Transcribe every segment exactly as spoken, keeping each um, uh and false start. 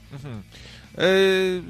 Mhm. Yy...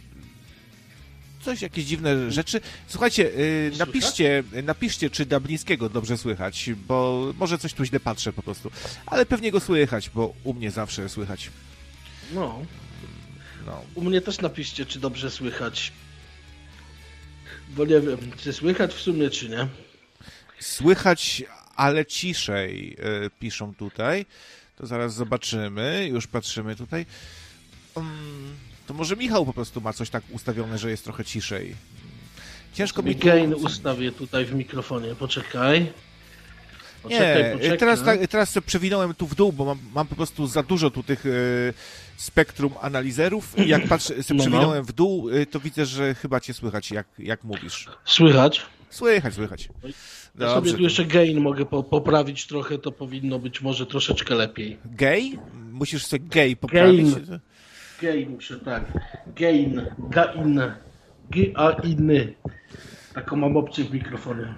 Coś, jakieś dziwne rzeczy. Słuchajcie, yy, napiszcie, napiszcie, czy Dublińskiego dobrze słychać, bo może coś tu źle patrzę po prostu. Ale pewnie go słychać, bo u mnie zawsze słychać. No. no. U mnie też napiszcie, czy dobrze słychać. Bo nie wiem, czy słychać w sumie, czy nie. Słychać, ale ciszej, yy, piszą tutaj. To zaraz zobaczymy. Już patrzymy tutaj. Um... To może Michał po prostu ma coś tak ustawione, że jest trochę ciszej. Ciężko mi... Gain ustawię tutaj w mikrofonie, poczekaj. poczekaj nie, poczekaj. Teraz, teraz sobie przewinąłem tu w dół, bo mam, mam po prostu za dużo tu tych y, spektrum analizerów i jak patrzę, sobie no, przewinąłem no. w dół, y, to widzę, że chyba cię słychać, jak, jak mówisz. Słychać? Słychać, słychać. Ja Dobrze, sobie tu jeszcze gain mogę po, poprawić trochę, to powinno być może troszeczkę lepiej. Gay? Musisz sobie gay poprawić? Gain. Gain muszę, tak. Gain. Gain. G-A-I-N. Taką mam opcję w mikrofonie.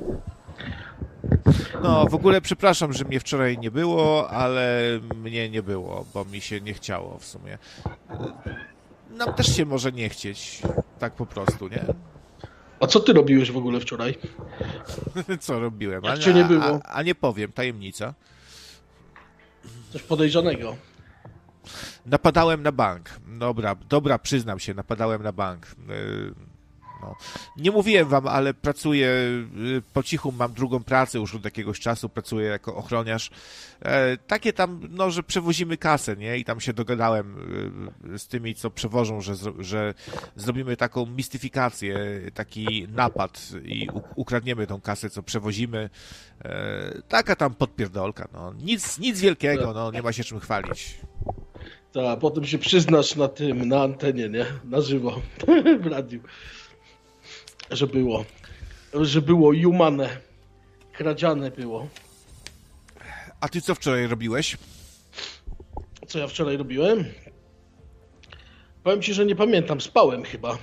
No, w ogóle przepraszam, że mnie wczoraj nie było, ale mnie nie było, bo mi się nie chciało w sumie. Nam też się może nie chcieć. Tak po prostu, nie? A co ty robiłeś w ogóle wczoraj? Co robiłem? Jak cię nie było? A, a nie powiem, tajemnica. Coś podejrzanego. Napadałem na bank. Dobra, dobra, przyznam się, napadałem na bank. No. Nie mówiłem wam, ale pracuję po cichu, mam drugą pracę już od jakiegoś czasu, pracuję jako ochroniarz. Takie tam, no, że przewozimy kasę, nie? I tam się dogadałem z tymi, co przewożą, że, że zrobimy taką mistyfikację, taki napad i ukradniemy tą kasę, co przewozimy. Taka tam podpierdolka, no. Nic, nic wielkiego, no, nie ma się czym chwalić. Tak, potem się przyznasz na tym, na antenie, nie? Na żywo, w radiu. Że było, że było humane, kradziane było. A ty co wczoraj robiłeś? Co ja wczoraj robiłem? Powiem ci, że nie pamiętam, spałem chyba.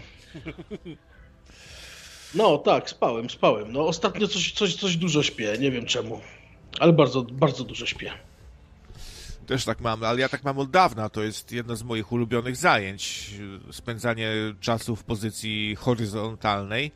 No tak, spałem, spałem. No ostatnio coś, coś, coś dużo śpię, nie wiem czemu. Ale bardzo, bardzo dużo śpię. Też tak mam, ale ja tak mam od dawna. To jest jedno z moich ulubionych zajęć. Spędzanie czasu w pozycji horyzontalnej.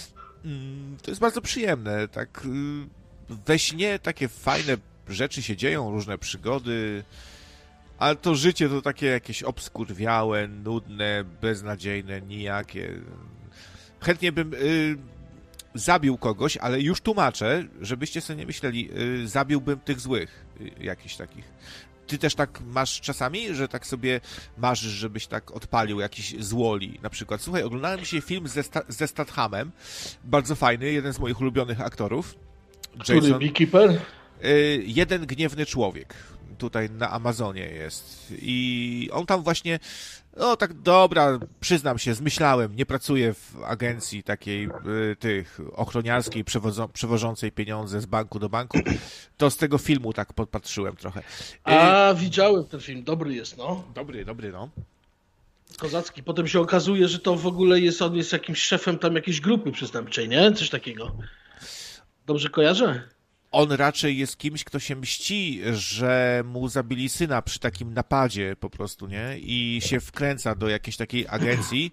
To jest bardzo przyjemne. Tak we śnie takie fajne rzeczy się dzieją, różne przygody. Ale to życie to takie jakieś obskurwiałe, nudne, beznadziejne, nijakie. Chętnie bym y, zabił kogoś, ale już tłumaczę, żebyście sobie nie myśleli, y, zabiłbym tych złych, y, jakichś takich. Ty też tak masz czasami, że tak sobie marzysz, żebyś tak odpalił jakiś złoli, na przykład. Słuchaj, oglądałem dzisiaj film ze, Sta- ze Stathamem, bardzo fajny, jeden z moich ulubionych aktorów. Który, Jason, Beekeeper? Y, jeden gniewny człowiek. Tutaj na Amazonie jest. I on tam właśnie, no tak dobra, przyznam się, zmyślałem, nie pracuję w agencji takiej y, tych ochroniarskiej, przewozo- przewożącej pieniądze z banku do banku, to z tego filmu tak podpatrzyłem trochę. Y, A, widziałem ten film, dobry jest, no. Dobry, dobry, no. Kozacki. Potem się okazuje, że to w ogóle jest, on jest jakimś szefem tam jakiejś grupy przestępczej, nie? Coś takiego. Dobrze kojarzę? On raczej jest kimś, kto się mści, że mu zabili syna przy takim napadzie po prostu, nie? I się wkręca do jakiejś takiej agencji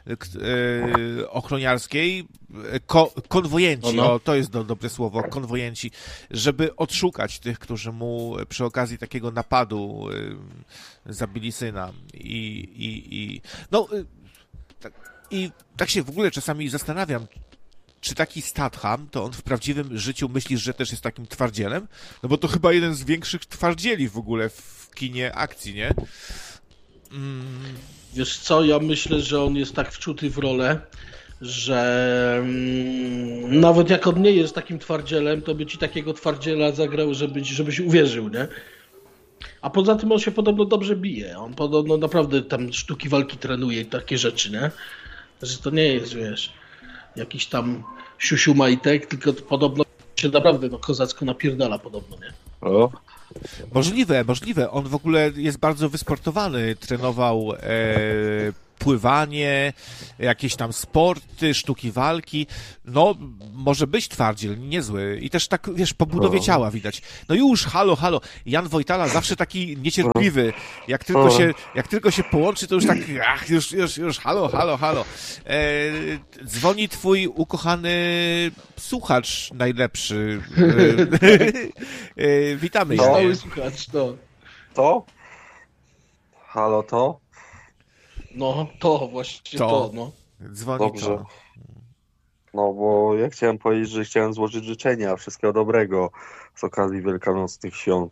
e, ochroniarskiej, ko, konwojenci, no, no. o, to jest do, dobre słowo, konwojenci, żeby odszukać tych, którzy mu przy okazji takiego napadu e, zabili syna. I, i, i no, e, tak, i tak się w ogóle czasami zastanawiam, czy taki Statham, to on w prawdziwym życiu myślisz, że też jest takim twardzielem? No bo to chyba jeden z większych twardzieli w ogóle w kinie akcji, nie? Mm. Wiesz co, ja myślę, że on jest tak wczuty w rolę, że mm, nawet jak on nie jest takim twardzielem, to by ci takiego twardziela zagrał, żeby, żebyś uwierzył, nie? A poza tym on się podobno dobrze bije. On podobno naprawdę tam sztuki walki trenuje i takie rzeczy, nie? Że to nie jest, wiesz, jakiś tam siusiu majtek, tylko podobno się naprawdę no, kozacko napierdala podobno, nie? O. Możliwe, możliwe. On w ogóle jest bardzo wysportowany. Trenował e, pływanie, jakieś tam sporty, sztuki walki. No, może być twardziel, niezły. I też tak, wiesz, po budowie ciała widać. No już, halo, halo. Jan Wojtala zawsze taki niecierpliwy. Jak tylko się, jak tylko się połączy, to już tak, ach, już, już, już, halo, halo, halo. E, dzwoni twój ukochany słuchacz najlepszy. E, e, witamy. No, cały słuchacz, to. To? Halo, to? No, to właśnie to, To. no. Dzwoni Dobrze. to. No bo ja chciałem powiedzieć, że chciałem złożyć życzenia wszystkiego dobrego z okazji wielkanocnych świąt.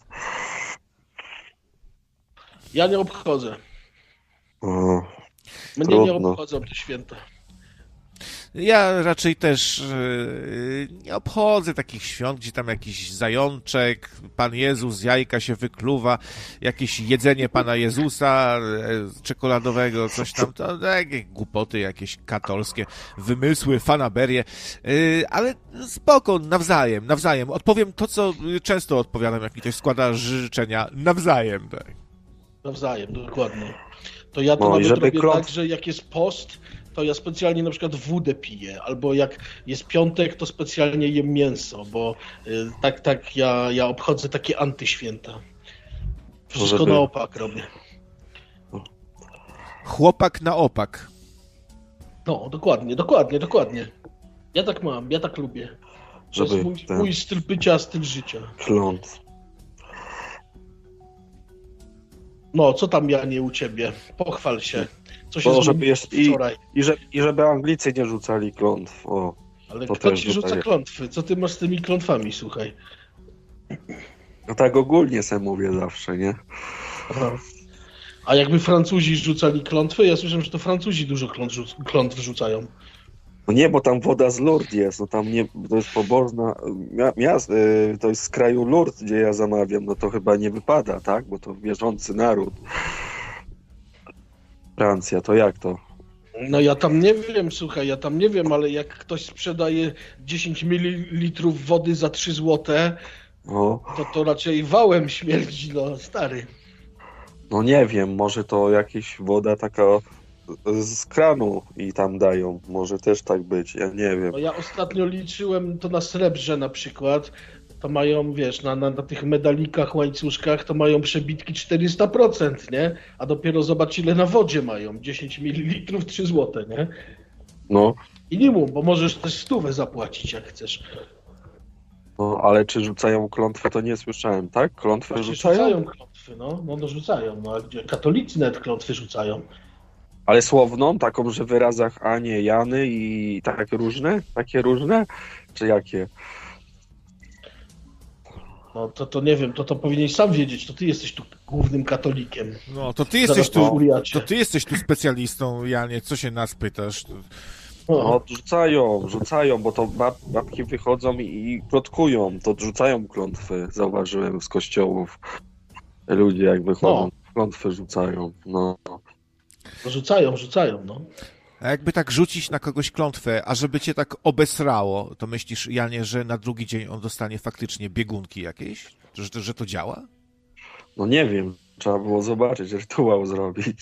Ja nie obchodzę. O, Mnie nie Trudno. obchodzą te święta. Ja raczej też yy, nie obchodzę takich świąt, gdzie tam jakiś zajączek, Pan Jezus z jajka się wykluwa, jakieś jedzenie Pana Jezusa e, czekoladowego, coś tam, to takie głupoty jakieś katolskie, wymysły, fanaberie, yy, ale spoko, nawzajem, nawzajem. Odpowiem to, co często odpowiadam, jak mi ktoś składa życzenia, nawzajem, tak. Nawzajem, dokładnie. To ja to No i nawet żeby robię kląt- tak, że jak jest post, to ja specjalnie na przykład wódę piję, albo jak jest piątek, to specjalnie jem mięso, bo y, tak, tak ja, ja obchodzę takie antyświęta. Wszystko Żeby- na opak robię. Chłopak na opak. No, dokładnie, dokładnie, dokładnie. Ja tak mam, ja tak lubię. To żeby jest mój, ten mój styl bycia, styl życia. kląt. No, co tam, Janie, u ciebie? Pochwal się. Co się Bo zmieniło żeby jest i, wczoraj? i, że, i żeby Anglicy nie rzucali klątw. O, Ale to kto też ci rzuca dodaję. klątwy? Co ty masz z tymi klątwami, słuchaj? no tak ogólnie se mówię zawsze, nie? Aha. A jakby Francuzi rzucali klątwy? Ja słyszę, że to Francuzi dużo klątw, rzuc- klątw rzucają. No nie, bo tam woda z Lourdes jest, no tam nie, to jest pobożna, mia, miast, y, to jest z kraju Lourdes, gdzie ja zamawiam, no to chyba nie wypada, tak? Bo to wierzący naród. Francja, to jak to? No ja tam nie wiem, słuchaj, ja tam nie wiem, ale jak ktoś sprzedaje dziesięć mililitrów wody za trzy złote, O, to to raczej wałem śmierdzi, no stary. no nie wiem, może to jakaś woda taka z kranu i tam dają, może też tak być, ja nie wiem. No ja ostatnio liczyłem to na Srebrze na przykład, to mają, wiesz, na, na, na tych medalikach, łańcuszkach, to mają przebitki czterysta procent, nie? A dopiero zobacz, ile na wodzie mają, dziesięć mililitrów, trzy złote, nie? No, Minimum, bo możesz też stówę zapłacić, jak chcesz. no ale czy rzucają klątwę, to nie słyszałem, tak? Klątwę Właśnie rzucają? rzucają klątwy, no, no, no rzucają, no a gdzie? Katolicy nawet klątwy rzucają. Ale słowną, taką, że w wyrazach Anie, Jany i tak różne? Takie różne? Czy jakie? No to, to nie wiem, to to powinieneś sam wiedzieć, to ty jesteś tu głównym katolikiem. No, to ty jesteś Zaraz po tu, uriacie. to ty jesteś tu specjalistą, Janie, co się nas pytasz? No, rzucają, rzucają, bo to bab, babki wychodzą i, i plotkują, to rzucają klątwy, zauważyłem z kościołów. Ludzie jak wychodzą, No. klątwy rzucają, no. No, rzucają, rzucają, no. A jakby tak rzucić na kogoś klątwę, a żeby cię tak obesrało, to myślisz, Janie, że na drugi dzień on dostanie faktycznie biegunki jakieś? Że, że to działa? No nie wiem, trzeba było zobaczyć, rytuał zrobić.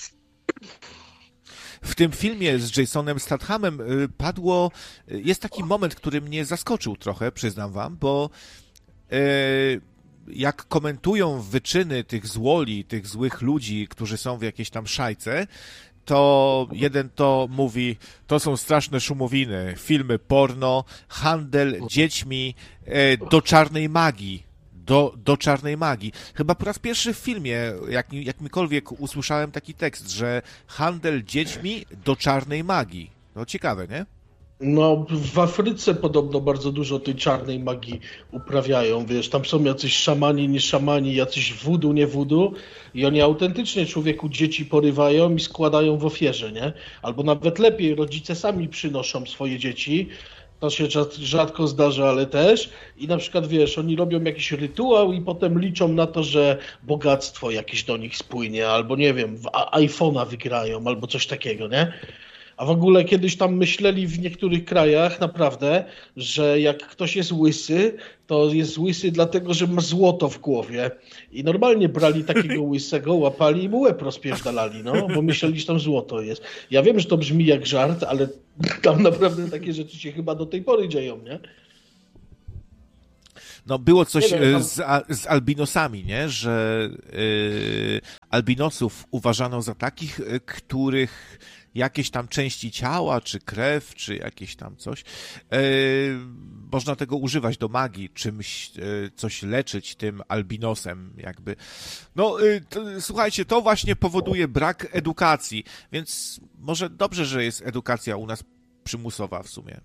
W tym filmie z Jasonem Stathamem y, padło... y, Jest taki moment, który mnie zaskoczył trochę, przyznam wam, bo y, jak komentują wyczyny tych złoli, tych złych ludzi, którzy są w jakiejś tam szajce, to jeden to mówi, to są straszne szumowiny, filmy porno, handel dziećmi e, do czarnej magii. Do, do czarnej magii. Chyba po raz pierwszy w filmie, jak, jakimkolwiek usłyszałem taki tekst, że handel dziećmi do czarnej magii. No ciekawe, nie? No, w Afryce podobno bardzo dużo tej czarnej magii uprawiają, wiesz, tam są jacyś szamani, nie szamani, jacyś wudu, nie wudu i oni autentycznie człowieku dzieci porywają i składają w ofierze, nie? Albo nawet lepiej, rodzice sami przynoszą swoje dzieci, to się rzadko zdarza, ale też i na przykład, wiesz, oni robią jakiś rytuał i potem liczą na to, że bogactwo jakieś do nich spłynie, albo nie wiem, w a- iPhone'a wygrają, albo coś takiego, nie? A w ogóle kiedyś tam myśleli w niektórych krajach naprawdę, że jak ktoś jest łysy, to jest łysy dlatego, że ma złoto w głowie. I normalnie brali takiego łysego, łapali i mu łeb rozpierdalali, no, bo myśleli, że tam złoto jest. Ja wiem, że to brzmi jak żart, ale tam naprawdę takie rzeczy się chyba do tej pory dzieją, nie? No było coś Nie wiem, tam... z, z albinosami, nie? Że y, albinosów uważano za takich, których jakieś tam części ciała, czy krew, czy jakieś tam coś, y, można tego używać do magii, czymś, y, coś leczyć tym albinosem, jakby. No, y, to, słuchajcie, to właśnie powoduje brak edukacji, więc może dobrze, że jest edukacja u nas przymusowa w sumie.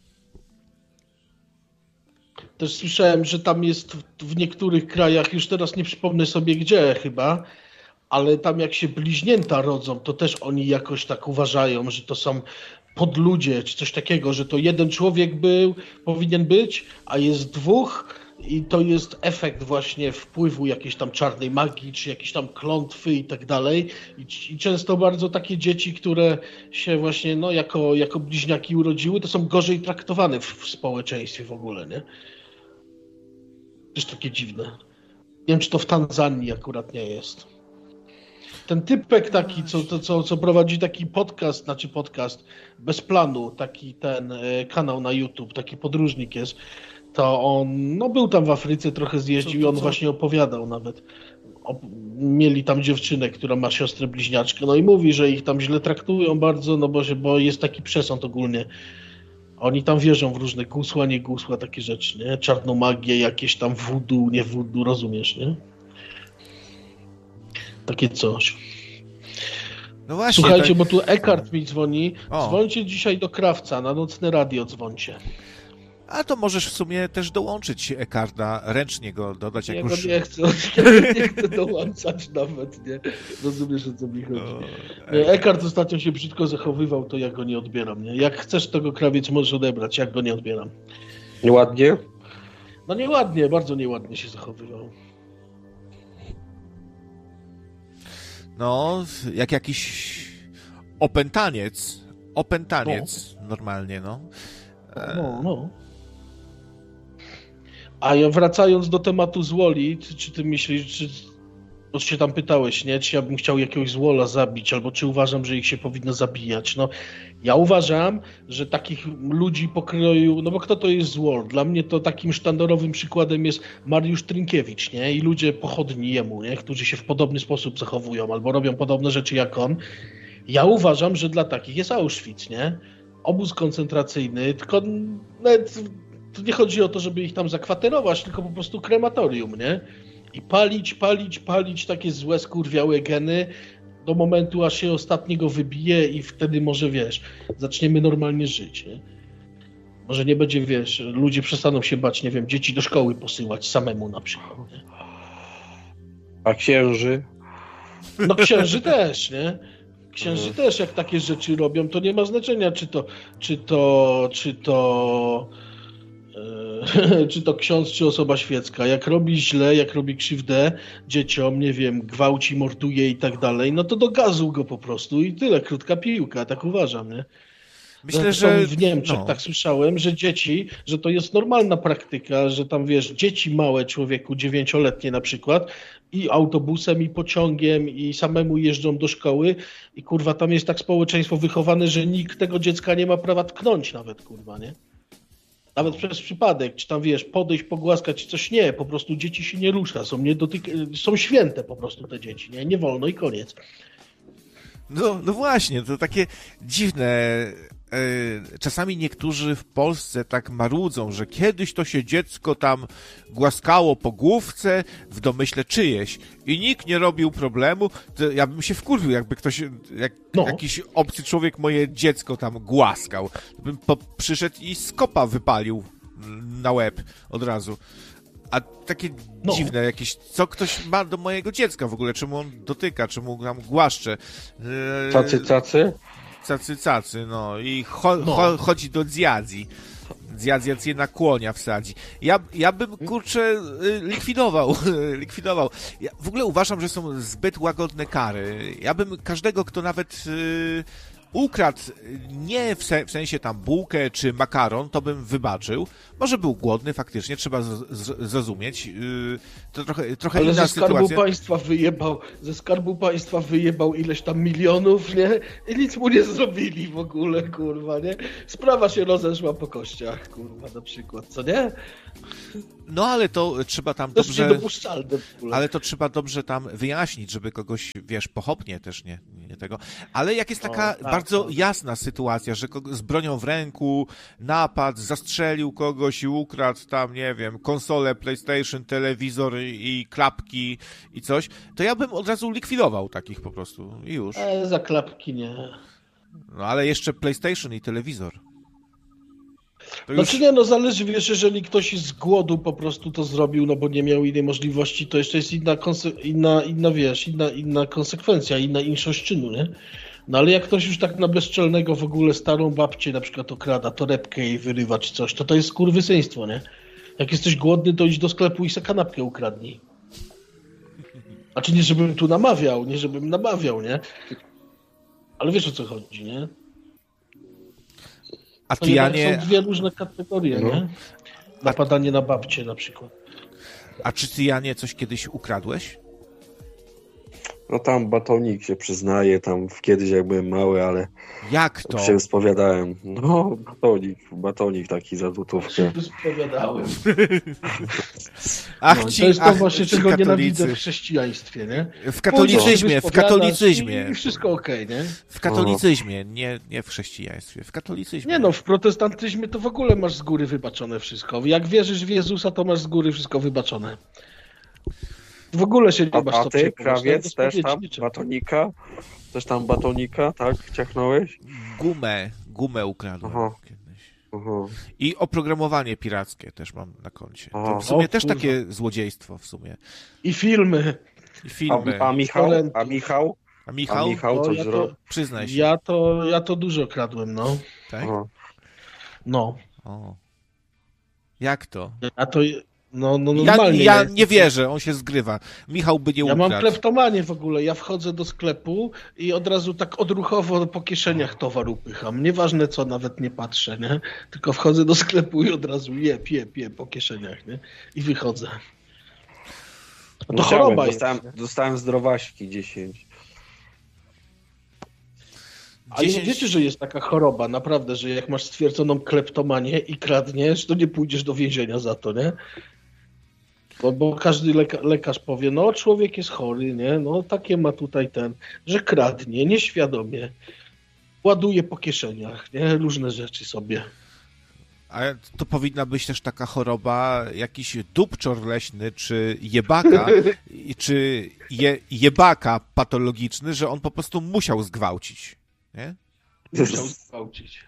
Też słyszałem, że tam jest w, w niektórych krajach, już teraz nie przypomnę sobie gdzie chyba, ale tam jak się bliźnięta rodzą, to też oni jakoś tak uważają, że to są podludzie, czy coś takiego, że to jeden człowiek był, powinien być, a jest dwóch i to jest efekt właśnie wpływu jakiejś tam czarnej magii, czy jakiejś tam klątwy i tak dalej. I, i często bardzo takie dzieci, które się właśnie no, jako, jako bliźniaki urodziły, to są gorzej traktowane w, w społeczeństwie w ogóle, nie? Też takie dziwne. Nie wiem, czy to w Tanzanii akurat nie jest. Ten typek taki, co, to, co, co prowadzi taki podcast, znaczy podcast bez planu, taki ten e, kanał na YouTube, taki podróżnik jest, to on no, był tam w Afryce, trochę zjeździł i on właśnie opowiadał nawet. O, mieli tam dziewczynę, która ma siostrę bliźniaczkę, no i mówi, że ich tam źle traktują bardzo, no bo, bo jest taki przesąd ogólnie. Oni tam wierzą w różne gusła, nie gusła, takie rzeczy, nie? Czarną magię, jakieś tam voodoo, nie voodoo, rozumiesz, nie? Takie coś. No właśnie, słuchajcie, tak... bo tu Eckhart mi dzwoni. O. Dzwońcie dzisiaj do Krawca, na nocne radio dzwońcie. A to możesz w sumie też dołączyć Eckarda, ręcznie go dodać. Jak Ja już... go nie chcę, ja nie chcę dołączać nawet, nie? Rozumiesz, o co mi chodzi. O, Nie, Eckhart ostatnio się brzydko zachowywał, to ja go nie odbieram, nie? Jak chcesz, tego Krawiec możesz odebrać, jak go nie odbieram. Nieładnie? No nieładnie, bardzo nieładnie się zachowywał. No, jak jakiś opętaniec. Opętaniec, no. Normalnie, no. No, no. A ja wracając do tematu złoli, czy, czy ty myślisz, czy, bo się tam pytałeś, nie? Czy ja bym chciał jakiegoś złola zabić, albo czy uważam, że ich się powinno zabijać? No, ja uważam, że takich ludzi pokroju, no bo kto to jest złol? Dla mnie to takim sztandarowym przykładem jest Mariusz Trynkiewicz, nie? I ludzie pochodni jemu, nie? Którzy się w podobny sposób zachowują, albo robią podobne rzeczy jak on. Ja uważam, że dla takich jest Auschwitz, nie? Obóz koncentracyjny, tylko nawet tu nie chodzi o to, żeby ich tam zakwaterować, tylko po prostu krematorium, nie? I palić, palić, palić takie złe, skurwiałe geny do momentu, aż się ostatniego wybije i wtedy może, wiesz, zaczniemy normalnie żyć, nie? Może nie będzie, wiesz, ludzie przestaną się bać, nie wiem, dzieci do szkoły posyłać samemu na przykład, nie? A księży? No księży też, nie? Księży też, jak takie rzeczy robią, to nie ma znaczenia, czy to, czy to, czy to, e, czy to ksiądz, czy osoba świecka. Jak robi źle, jak robi krzywdę dzieciom, nie wiem, gwałci, morduje i tak dalej, no to do gazu go po prostu i tyle, krótka piłka, tak uważam, nie? Myślę, no, że... W Niemczech no. tak słyszałem, że dzieci, że to jest normalna praktyka, że tam, wiesz, dzieci małe człowieku, dziewięcioletnie na przykład, i autobusem, i pociągiem, i samemu jeżdżą do szkoły i kurwa, tam jest tak społeczeństwo wychowane, że nikt tego dziecka nie ma prawa tknąć nawet, kurwa, nie? Nawet przez przypadek, czy tam, wiesz, podejść, pogłaskać, czy coś, nie, po prostu dzieci się nie rusza, są, nie dotyk- są święte po prostu te dzieci, nie? Nie wolno i koniec. No, no właśnie, to takie dziwne. Czasami niektórzy w Polsce tak marudzą, że kiedyś to się dziecko tam głaskało po główce w domyśle czyjeś i nikt nie robił problemu. To ja bym się wkurwił, jakby ktoś, jak no. jakiś obcy człowiek moje dziecko tam głaskał. Bym po, przyszedł i skopa wypalił na łeb od razu. A takie no. dziwne jakieś, co ktoś ma do mojego dziecka w ogóle, czemu on dotyka, czemu tam głaszcze. Eee, cacy, cacy? Cacy, cacy, no i cho, no. cho, chodzi do dziadzi. Dziadziac je na kłonia wsadzi. Ja, ja bym, kurczę, likwidował, likwidował. Ja w ogóle uważam, że są zbyt łagodne kary. Ja bym każdego, kto nawet... Yy, ukradł nie w, se, w sensie tam bułkę czy makaron, to bym wybaczył. Może był głodny faktycznie, trzeba z, z, zrozumieć. Yy, to trochę, trochę Ale inna ze Skarbu sytuacja. Państwa wyjebał, ze Skarbu Państwa wyjebał ileś tam milionów, nie? I nic mu nie zrobili w ogóle, kurwa, nie? Sprawa się rozeszła po kościach, kurwa, na przykład, co nie? No ale to trzeba tam To jest dobrze... niedopuszczalne w ogóle. Ale to trzeba dobrze tam wyjaśnić, żeby kogoś, wiesz, pochopnie też nie, nie tego. Ale jak jest taka O, tak, bardzo tak. jasna sytuacja, że kogo, z bronią w ręku napad, zastrzelił kogoś i ukradł tam, nie wiem, konsolę, PlayStation, telewizor i, i klapki i coś, to ja bym od razu likwidował takich po prostu i już. E, za klapki nie. No ale jeszcze PlayStation i telewizor. To już... Znaczy nie, no zależy, wiesz, jeżeli ktoś z głodu po prostu to zrobił, no bo nie miał innej możliwości, to jeszcze jest inna, konse- inna, inna wiesz, inna, inna konsekwencja, inna inszość czynu, nie? No ale jak ktoś już tak na bezczelnego w ogóle starą babcię na przykład okrada, torebkę jej wyrywa czy coś, to to jest kurwysyństwo, nie? Jak jesteś głodny, to idź do sklepu i se kanapkę ukradnij. Znaczy nie, żebym tu namawiał, nie żebym namawiał, nie? Ale wiesz o co chodzi, nie? A To ty, jednak Janie, są dwie różne kategorie, No. nie? Napadanie na babcię na przykład. a czy ty, Janie, coś kiedyś ukradłeś? No tam batonik się przyznaje, tam kiedyś jak byłem mały, ale Jak to? się spowiadałem. No, batonik, batonik taki za złotówkę. Się spowiadałem. Ach, No, ci, to jest to ach, właśnie, ci czego nienawidzę katolicy. w chrześcijaństwie, nie? W katolicyzmie, w Pójdziesz, katolicyzmie. I wszystko okej, nie? W katolicyzmie, nie, nie w chrześcijaństwie. W katolicyzmie. Nie no, w protestantyzmie to w ogóle masz z góry wybaczone wszystko. Jak wierzysz w Jezusa, to masz z góry wszystko wybaczone. W ogóle się nie A, masz a co ty, przejmować, krawiec, nawet też tam spowiedzi niczym. batonika? Też tam batonika, tak? Ciachnąłeś? Gumę, gumę ukradłem Aha. kiedyś. Aha. I oprogramowanie pirackie też mam na koncie. To Aha. w sumie O, też kurwa. takie złodziejstwo w sumie. I filmy. I filmy. A, a Michał? Torrentów. A Michał? A A Michał? Michał No, coś ja to- zrobił? Przyznaj się. Ja to, ja to dużo kradłem, no. Tak? Aha. No. O. Jak to? Ja to, no, no Ja, normalnie. ja jest- nie wierzę, on się zgrywa. Michał by nie Ja ukradł. mam kleptomanię w ogóle. Ja wchodzę do sklepu i od razu tak odruchowo po kieszeniach towar upycham. Nieważne co, nawet nie patrzę, nie? Tylko wchodzę do sklepu i od razu jeb, jeb, jeb po kieszeniach, nie? I wychodzę. No to Musiałem, choroba jest. dostałem, dostałem zdrowaśki dziesięć. Ale dziesięć wiecie, że jest taka choroba, naprawdę, że jak masz stwierdzoną kleptomanię i kradniesz, to nie pójdziesz do więzienia za to, nie? Bo, bo każdy leka, lekarz powie, no człowiek jest chory, nie? No takie ma tutaj ten, że kradnie, nieświadomie. Ładuje po kieszeniach, nie? Różne rzeczy sobie. A to powinna być też taka choroba, jakiś dupczor leśny, czy jebaka, i- czy je, jebaka patologiczny, że on po prostu musiał zgwałcić. Nie? Musiał zgwałcić.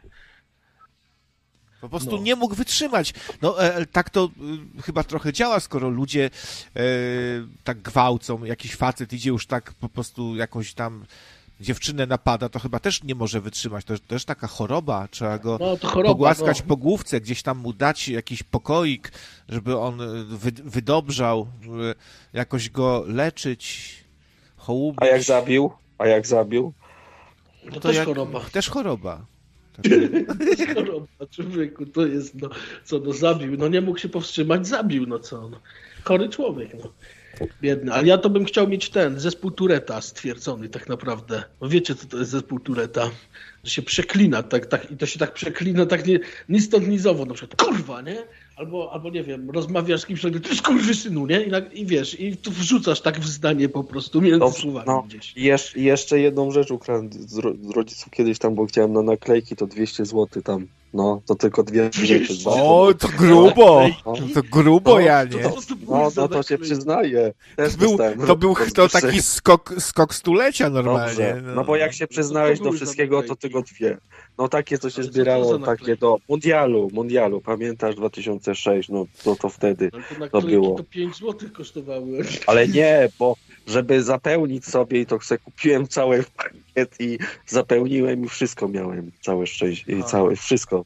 Po prostu No. nie mógł wytrzymać. No e, tak to y, chyba trochę działa, skoro ludzie e, tak gwałcą, jakiś facet idzie już tak po prostu jakąś tam dziewczynę napada, to chyba też nie może wytrzymać. To też taka choroba, trzeba go No to choroba, pogłaskać no. po główce, gdzieś tam mu dać jakiś pokoik, żeby on y, wy, wydobrzał, y, jakoś go leczyć, hołubić. A jak zabił? A jak zabił? To, To też jak- choroba. Też choroba. To jest choroba, człowieku, to jest, no, co, no zabił, no nie mógł się powstrzymać, zabił, no co, no. Chory człowiek, no. Biedny, ale ja to bym chciał mieć ten, zespół Tureta stwierdzony tak naprawdę. No wiecie, co to jest zespół Tureta? Że się przeklina, tak, tak, i to się tak przeklina, tak nie, ni stąd, ni zowąd, na przykład, kurwa, nie? Albo, albo nie wiem, rozmawiasz z kimś, ty skurwysynu, nie? I, tak- I wiesz, i tu wrzucasz tak w zdanie po prostu między Dobrze, słowami no. gdzieś. I jeszcze, i jeszcze jedną rzecz ukradłem z, ro, z rodziców kiedyś tam, bo chciałem na naklejki, to dwieście złotych tam. No, to tylko dwie rzeczy. O, to grubo! No. To grubo, No, ja To, nie. to, to, No, no to się przyznaję. Też To był, dostałem to był to rozgłoszenie. taki skok, skok stulecia normalnie. Dobrze. No bo jak się przyznałeś to do były wszystkiego, to naklejki. tylko dwie. No takie, co się Ale co to zbierało, za takie naklejki? do mundialu, mundialu, pamiętasz dwa tysiące szósty, no to, to wtedy. Ale to naklejki było. to pięć złotych kosztowały. Ale nie, bo żeby zapełnić sobie, to sobie kupiłem cały pakiet i zapełniłem i wszystko miałem, całe szczęście, i A. całe, wszystko.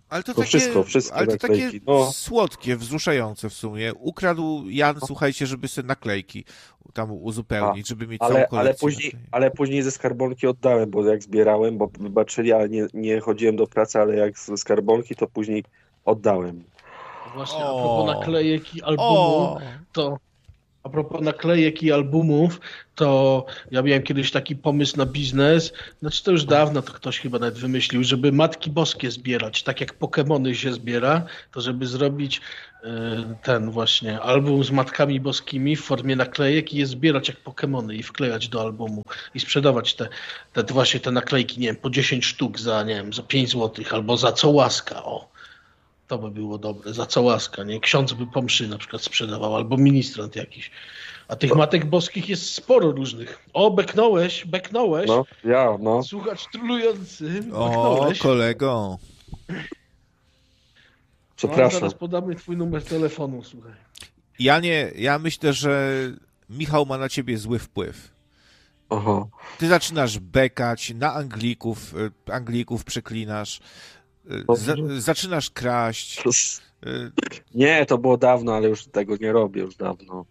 Ale to, To takie, wszystko, wszystkie ale to takie naklejki, no. słodkie, wzruszające w sumie. Ukradł Jan, słuchajcie, żeby sobie naklejki tam uzupełnić, żeby mieć całą Ale, ale, kolekcję później, naklejek. ale później ze skarbonki oddałem, bo jak zbierałem, bo wybaczyli, ale nie, nie chodziłem do pracy, ale jak ze skarbonki, to później oddałem. Właśnie, a O. propos naklejek i albumu, O, to a propos naklejek i albumów, to ja miałem kiedyś taki pomysł na biznes, znaczy to już dawno to ktoś chyba nawet wymyślił, żeby Matki Boskie zbierać, tak jak Pokemony się zbiera, to żeby zrobić e, ten właśnie album z Matkami Boskimi w formie naklejek i je zbierać jak Pokemony i wklejać do albumu i sprzedawać te, te właśnie te naklejki, nie wiem, po dziesięć sztuk za, nie wiem, za pięć złotych albo za co łaska, o. To by było dobre, za co łaska, nie? Ksiądz by po mszy na przykład sprzedawał, albo ministrant jakiś. A tych Matek Boskich jest sporo różnych. O, beknąłeś, beknąłeś. No, ja, no. Słuchacz trulujący, o, beknąłeś. kolego. No, Przepraszam. zaraz podamy twój numer telefonu, słuchaj. Janie, ja myślę, że Michał ma na ciebie zły wpływ. Aha. Ty zaczynasz bekać, na Anglików, y, Anglików przeklinasz, y, za, zaczynasz kraść. y, Nie, to było dawno, ale już tego nie robię już dawno.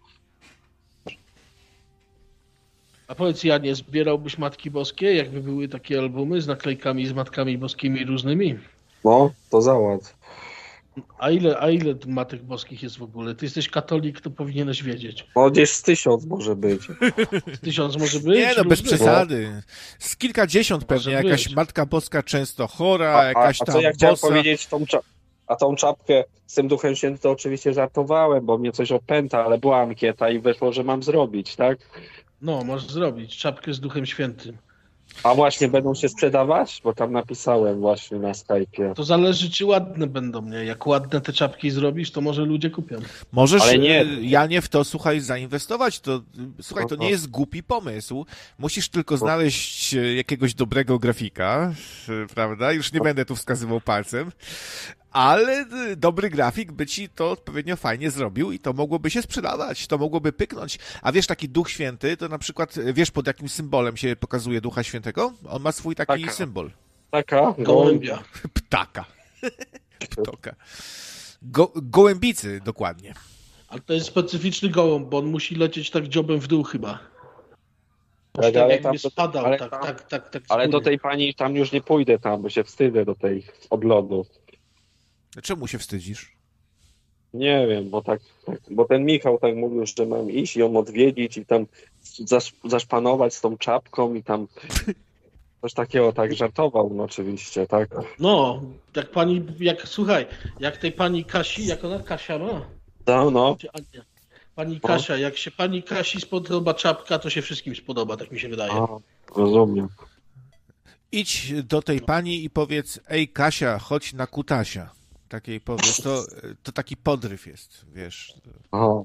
A powiedz, Janie, zbierałbyś Matki Boskie, jakby były takie albumy z naklejkami z Matkami Boskimi różnymi? No, to załatw. A ile, a ile Matek Boskich jest w ogóle? Ty jesteś katolik, to powinieneś wiedzieć. No, gdzieś z tysiąc może być. Tysiąc może być? Nie no, bez Różnych. przesady. Z kilkadziesiąt Może pewnie, jakaś być. Matka Boska często chora, A, a, jakaś a tam co ja chciałem bossa. powiedzieć, tą cza- a tą czapkę z tym Duchem Świętym to oczywiście żartowałem, bo mnie coś opęta, ale była ankieta i wyszło, że mam zrobić, tak? No, możesz zrobić czapkę z Duchem Świętym. A właśnie będą się sprzedawać? Bo tam napisałem właśnie na Skype'ie. To zależy, czy ładne będą, nie? Jak ładne te czapki zrobisz, to może ludzie kupią. Możesz, Ale nie. y, Janie, w to, słuchaj, zainwestować. To, y, słuchaj, to Aha. nie jest głupi pomysł. Musisz tylko znaleźć y, jakiegoś dobrego grafika, y, prawda? Już nie będę tu wskazywał palcem. Ale y, dobry grafik by ci to odpowiednio fajnie zrobił i to mogłoby się sprzedawać, to mogłoby pyknąć. A wiesz, taki Duch Święty, to na przykład, y, wiesz, pod jakim symbolem się pokazuje Ducha Świętego? On ma swój taki Taka. symbol. Taka? Gołębia. Ptaka. Ptoka. Go, gołębicy, dokładnie. Ale to jest specyficzny gołąb, bo on musi lecieć tak dziobem w dół chyba. Ale, Tak ale, jakby tam, spadał, ale, tak, tam, tak, tak, tak. z ale do góry. tej pani tam już nie pójdę tam, bo się wstydzę do tej odlotu. Czemu się wstydzisz? Nie wiem, bo tak, tak, bo ten Michał tak mówił, że mam iść i ją odwiedzić i tam zasz, zaszpanować z tą czapką i tam coś takiego, tak żartował, no oczywiście, tak. No, jak pani, jak, słuchaj, jak tej pani Kasi, jak ona Kasia ma? No, no. Czy Ania? Pani Kasia, jak się pani Kasi spodoba czapka, to się wszystkim spodoba, tak mi się wydaje. A, rozumiem. Idź do tej pani i powiedz, ej Kasia, chodź na kutasia. Takiej powiedz, to, to taki podryw jest, wiesz. Aha.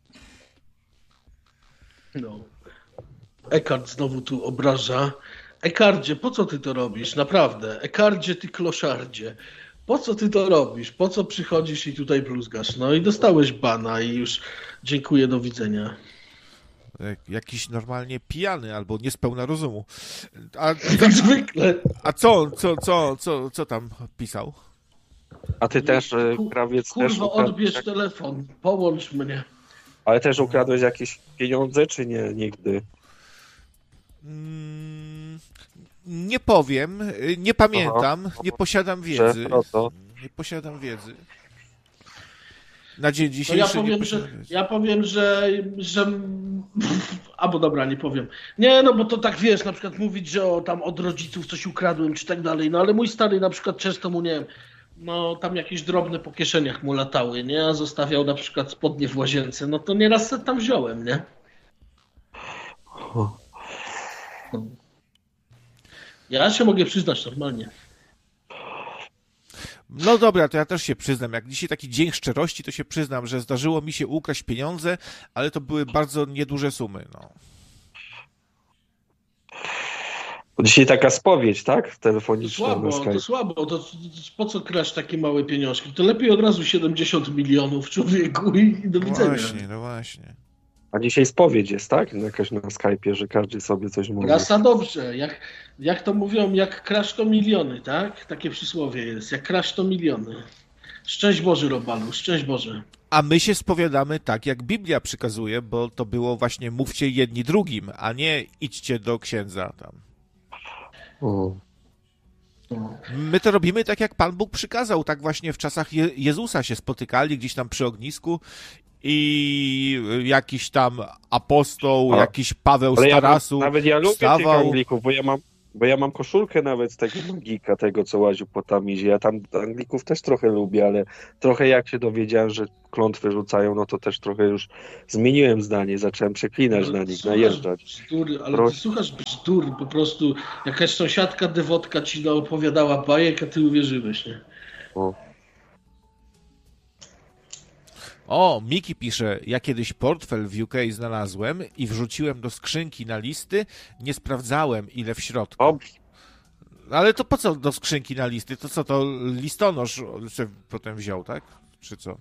No. Ekart znowu tu obraża. Ekardzie, po co ty to robisz? Naprawdę. Ekardzie, ty kloszardzie. Po co ty to robisz? Po co przychodzisz i tutaj bluzgasz? No i dostałeś bana i już dziękuję, do widzenia. Jak- Jakiś normalnie pijany albo niespełna rozumu. A, Jak zwykle. a co, co, co, co, co tam pisał? A ty też, e, Ku- krawiec, też Kurwa, ukradłeś, odbierz telefon. Połącz mnie. ale też ukradłeś jakieś pieniądze, czy nie, nigdy? Mm, nie powiem, y, nie pamiętam, nie posiadam wiedzy. Że, no to, Nie posiadam wiedzy. Na dzień No dzisiejszy ja nie powiem, posiadam że, wiedzy. ja powiem, że, że... Albo dobra, nie powiem. Nie, no bo to tak wiesz, na przykład mówić, że o, tam od rodziców coś ukradłem, czy tak dalej, no ale mój stary na przykład często mu, nie wiem, no tam jakieś drobne po kieszeniach mu latały, nie, a zostawiał na przykład spodnie w łazience, no to nieraz se tam wziąłem, nie? Ja się mogę przyznać normalnie. No dobra, to ja też się przyznam. Jak dzisiaj taki dzień szczerości, to się przyznam, że zdarzyło mi się ukraść pieniądze, ale to były bardzo nieduże sumy. No. dzisiaj taka spowiedź, tak? To Telefoniczna. na słabo, Skype. to słabo, to, to po co kraść takie małe pieniążki? To lepiej od razu siedemdziesiąt milionów człowieku i, i do No widzenia. właśnie, no właśnie. A dzisiaj spowiedź jest, tak? Jakaś na Skype'ie, że każdy sobie coś mówi. Rasa dobrze, jak, jak to mówią, jak kraść to miliony, tak? Takie przysłowie jest, jak kraść to miliony. Szczęść Boże, Robalu, szczęść Boże. A my się spowiadamy tak, jak Biblia przykazuje, bo to było właśnie mówcie jedni drugim, a nie idźcie do księdza tam. O. My to robimy tak, jak Pan Bóg przykazał, tak właśnie w czasach Je- Jezusa się spotykali gdzieś tam przy ognisku i jakiś tam apostoł, A, jakiś Paweł Ale z ja, Tarasu nawet ja lubię tych wstawał. Anglików, bo ja mam bo ja mam koszulkę nawet z tego magika, tego co łaził po Tamizie. Ja tam Anglików też trochę lubię, ale trochę jak się dowiedziałem, że klątwy rzucają, no to też trochę już zmieniłem zdanie, zacząłem przeklinać Ale na nich, słuchasz najeżdżać. Bzdury, ale Proś- ty słuchasz bzdur, po prostu jakaś sąsiadka dewotka ci opowiadała bajek, a ty uwierzyłeś, nie? O. O, Miki pisze, ja kiedyś portfel w U K znalazłem i wrzuciłem do skrzynki na listy, nie sprawdzałem ile w środku. O, Ale to po co do skrzynki na listy? To co, to listonosz sobie potem wziął, tak? Czy co?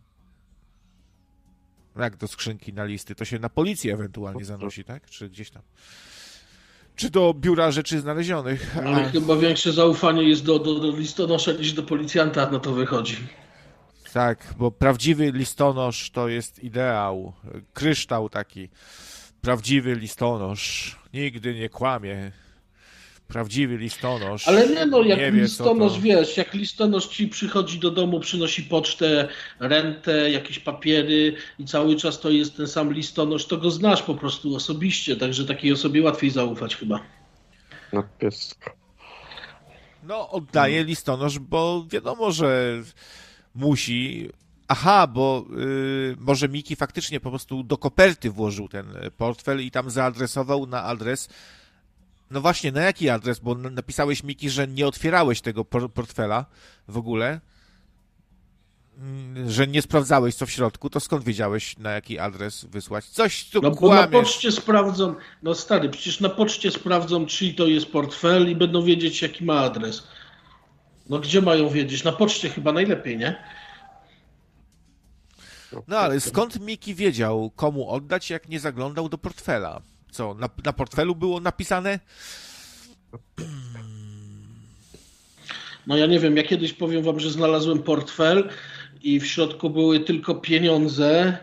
Jak do skrzynki na listy? To się na policję ewentualnie zanosi, tak? Czy gdzieś tam? Czy do biura rzeczy znalezionych? Ale A, chyba większe zaufanie jest do, do, do listonosza niż do policjanta, na to wychodzi. tak, bo prawdziwy listonosz to jest ideał, kryształ taki. Prawdziwy listonosz nigdy nie kłamie. Prawdziwy listonosz Ale nie no, jak nie wie, co listonosz, to... wiesz, jak listonosz ci przychodzi do domu, przynosi pocztę, rentę, jakieś papiery i cały czas to jest ten sam listonosz, to go znasz po prostu osobiście, także takiej osobie łatwiej zaufać chyba. no pies. No, oddaje listonosz, bo wiadomo, że musi... Aha, bo y, może Miki faktycznie po prostu do koperty włożył ten portfel i tam zaadresował na adres. No właśnie, na jaki adres? Bo napisałeś, Miki, że nie otwierałeś tego por- portfela w ogóle, Mm, że nie sprawdzałeś, co w środku, to skąd wiedziałeś, na jaki adres wysłać? Coś tu No bo na kłamiesz. poczcie sprawdzą, no stary, przecież na poczcie sprawdzą, czyj to jest portfel i będą wiedzieć, jaki ma adres. No gdzie mają wiedzieć? Na poczcie chyba najlepiej, nie? No ale skąd Miki wiedział, komu oddać, jak nie zaglądał do portfela? Co, na, na portfelu było napisane? No ja nie wiem, ja kiedyś powiem wam, że znalazłem portfel i w środku były tylko pieniądze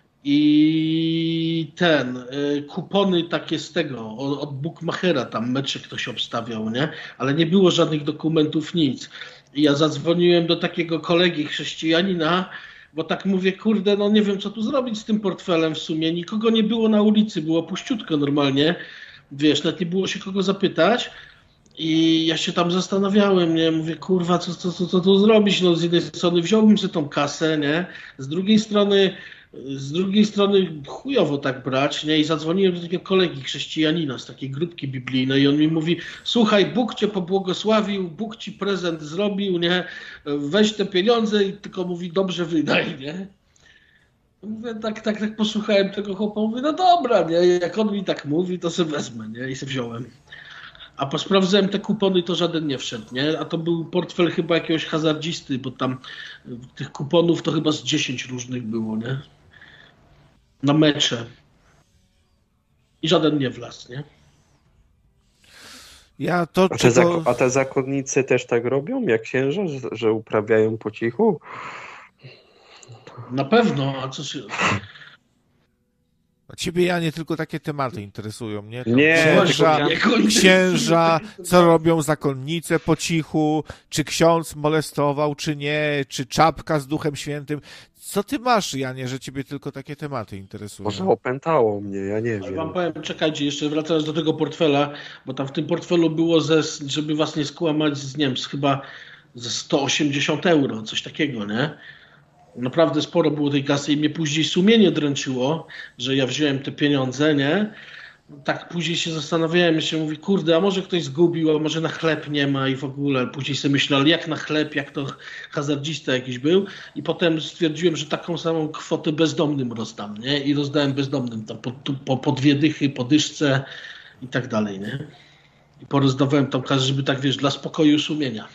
i ten, y, kupony takie z tego, od, od Bookmachera, tam mecze ktoś obstawiał, nie? Ale nie było żadnych dokumentów, nic. I ja zadzwoniłem do takiego kolegi chrześcijanina, bo tak mówię, kurde, no nie wiem, co tu zrobić z tym portfelem w sumie. Nikogo nie było na ulicy, było puściutko normalnie. Wiesz, nawet nie było się kogo zapytać. I ja się tam zastanawiałem, nie? Mówię, kurwa, co, co, co, co tu zrobić? No z jednej strony wziąłbym sobie tą kasę, nie? Z drugiej strony, z drugiej strony chujowo tak brać, nie? I zadzwoniłem do takiego kolegi chrześcijanina z takiej grupki biblijnej i on mi mówi, słuchaj, Bóg cię pobłogosławił, Bóg ci prezent zrobił, nie? Weź te pieniądze i tylko mówi, dobrze wydaj, nie? Mówię, tak, tak, tak posłuchałem tego chłopa, mówię, no dobra, nie? Jak on mi tak mówi, to sobie wezmę, nie? I sobie wziąłem. A posprawdzałem te kupony, to żaden nie wszedł, nie? A to był portfel chyba jakiegoś hazardzisty, bo tam tych kuponów to chyba z dziesięć różnych było, nie? Na mecze. I żaden nie wlazł, nie? Ja to... A te, czego... zako- a te zakonnicy też tak robią, jak księża, że, że uprawiają po cichu? Na pewno, a co się... A ciebie, ja nie tylko takie tematy interesują, nie? Tam Nie, księża, tylko ja- księża, co robią zakonnice po cichu, czy ksiądz molestował, czy nie, czy czapka z Duchem Świętym. Co ty masz, Janie, że ciebie tylko takie tematy interesują? Może opętało mnie, ja nie Ale wam wiem. powiem, czekajcie, jeszcze wracając do tego portfela, bo tam w tym portfelu było, ze, żeby was nie skłamać, z, nie wiem, z chyba ze sto osiemdziesiąt euro, coś takiego, nie? Naprawdę sporo było tej kasy i mnie później sumienie dręczyło, że ja wziąłem te pieniądze, nie? Tak później się zastanawiałem, się mówi, kurde, a może ktoś zgubił, a może na chleb nie ma i w ogóle. Później sobie myślę, ale jak na chleb, jak to hazardzista jakiś był. I potem stwierdziłem, że taką samą kwotę bezdomnym rozdam, nie? I rozdałem bezdomnym tam po, po, po dwie dychy, po dyszce i tak dalej, nie? I porozdawałem tam kasę, żeby tak, wiesz, dla spokoju sumienia.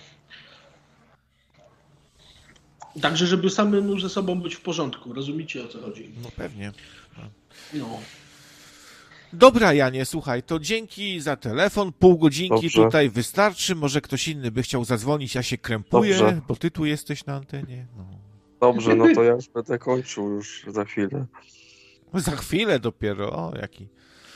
Także, żeby samym ze sobą być w porządku. Rozumiecie, o co chodzi? No pewnie. No. Dobra, Janie, słuchaj, to dzięki za telefon, pół godzinki Dobrze. tutaj wystarczy, może ktoś inny by chciał zadzwonić, ja się krępuję, Dobrze. bo ty tu jesteś na antenie. No. Dobrze, no to ja już będę kończył już za chwilę. Za chwilę dopiero, o jaki.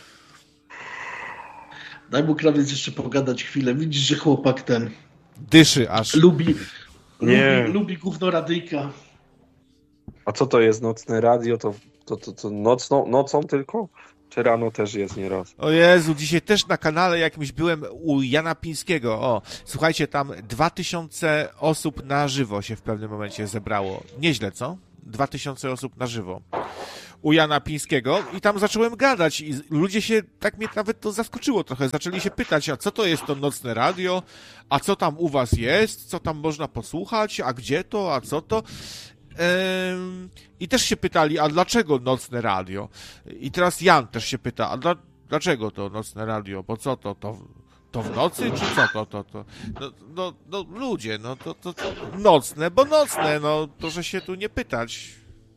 Daj mu krawiec jeszcze pogadać chwilę. Widzisz, że chłopak ten Dyszy aż. lubi, Nie. lubi, lubi gówno radyjka. A co to jest nocne radio? To, to, to, to nocną, nocą tylko? Czy rano też jest nieraz? O Jezu, dzisiaj też na kanale jakimś byłem u Jana Pińskiego. O, słuchajcie, tam dwa tysiące osób na żywo się w pewnym momencie zebrało. Nieźle, co? Dwa tysiące osób na żywo u Jana Pińskiego i tam zacząłem gadać i ludzie się, tak mnie nawet to zaskoczyło trochę, zaczęli się pytać, a co to jest to nocne radio, a co tam u was jest, co tam można posłuchać, a gdzie to, a co to? Ehm, I też się pytali, a dlaczego nocne radio? I teraz Jan też się pyta, a dla, dlaczego to nocne radio? Bo co to, to, to w nocy, czy co to, to, to? No, no, no ludzie, no to, to, to nocne, bo nocne, no proszę się tu nie pytać.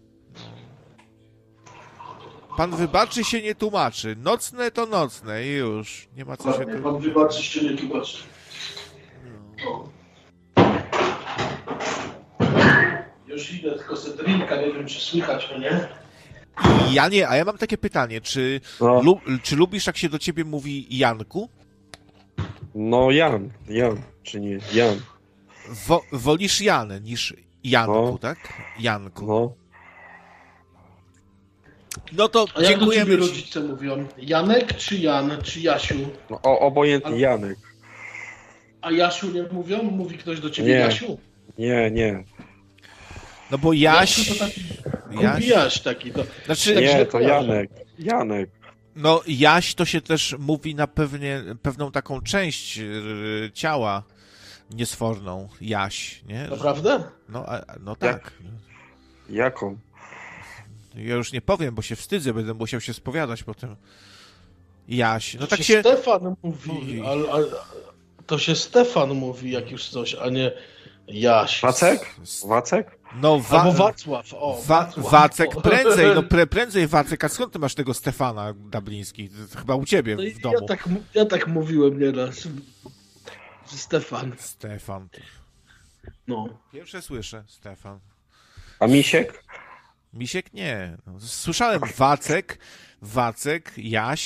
Pan wybaczy, się nie tłumaczy. Nocne to nocne i już. Nie ma co się tu... Pan wybaczy, się nie tłumaczy. No. Już idę, tylko setrinka, nie wiem, czy słychać, no nie? Ja nie, a ja mam takie pytanie, czy, No, lu, czy lubisz, jak się do ciebie mówi Janku? no Jan, Jan, czy nie? Jan. Wo, wolisz Jan niż Janku, No. tak? Janku. No, No to A jak do ciebie dziękujemy ci. rodzice mówią? Janek czy Jan, czy Jasiu? no o, obojętnie Ale- Janek. A Jasiu nie mówią? Mówi ktoś do ciebie Nie. Jasiu? Nie, nie. No bo Jaś... Jasiu to taki Jaś... kupijaś taki. To... Znaczy, Tak Nie, źle to kojarzę. Janek. Janek. no Jaś to się też mówi na pewnie, pewną taką część yy, ciała niesforną. Jaś, nie? Naprawdę? No, a, no tak. Jaką? Ja już nie powiem, bo się wstydzę, będę musiał się spowiadać potem. Jaś. No To tak się się... Stefan mówi, mówi. ale, ale to się Stefan mówi jak już coś, a nie Jaś. Wacek? Wacek? No, wa... Albo Wacław. O, Wa- Wacław. Wacek, O. prędzej, no pre, prędzej Wacek, a skąd ty masz tego Stefana Dabliński? To chyba u ciebie No i w domu. ja, tak, mu- ja tak mówiłem nieraz. Że Stefan. Stefan. No. Pierwsze słyszę, Stefan. A Misiek? Misiek nie. No, słyszałem Wacek, Wacek, Jaś.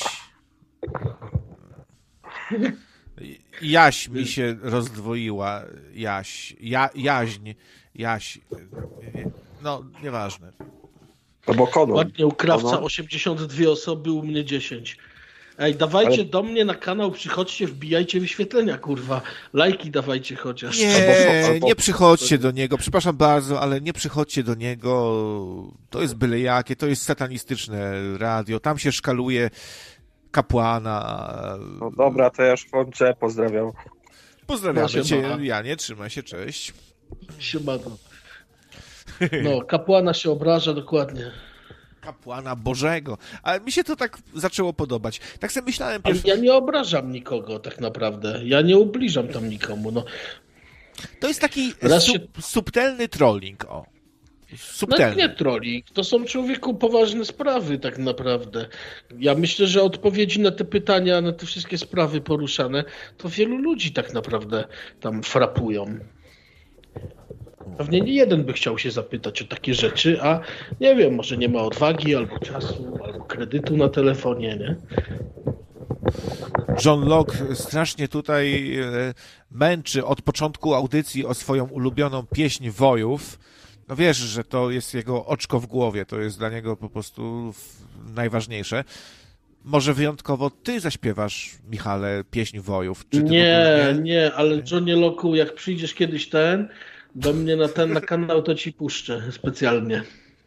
Jaś mi się rozdwoiła. Jaś. Ja, jaźń. Jaś. No, nieważne. No bo Konor. Ładnie u Krawca Konor? osiemdziesiąt dwie osoby, u mnie dziesięć. Ej, dawajcie Ale- do mnie na kanał, przychodźcie, wbijajcie wyświetlenia, kurwa. Lajki dawajcie chociaż. Nie, albo- nie przychodźcie do niego, przepraszam bardzo, ale nie przychodźcie do niego, to jest byle jakie, to jest satanistyczne radio, tam się szkaluje kapłana. No dobra, to ja już kończę. Pozdrawiam. Pozdrawiamy No, cię, siema. Janie, trzymaj się, cześć. Siemano. No, kapłana się obraża, dokładnie. Kapłana Bożego, ale mi się to tak zaczęło podobać. Tak sobie myślałem Ale pierwszy... ja nie obrażam nikogo tak naprawdę. Ja nie ubliżam tam nikomu. No, To jest taki Raz sub, się- subtelny trolling, o. no Subtelny. nie trolik. To są, człowieku, poważne sprawy tak naprawdę. Ja myślę, że odpowiedzi na te pytania, na te wszystkie sprawy poruszane, to wielu ludzi tak naprawdę tam frapują. Pewnie nie jeden by chciał się zapytać o takie rzeczy, a nie wiem, może nie ma odwagi, albo czasu, albo kredytu na telefonie, nie? John Locke strasznie tutaj e, męczy od początku audycji o swoją ulubioną pieśń wojów. No wiesz, że to jest jego oczko w głowie, to jest dla niego po prostu w- najważniejsze. Może wyjątkowo ty zaśpiewasz, Michale, pieśń wojów? Czy ty w Nie, ogóle nie, ale Johnie Locku, jak przyjdziesz kiedyś ten, do mnie na ten na kanał, to ci puszczę specjalnie.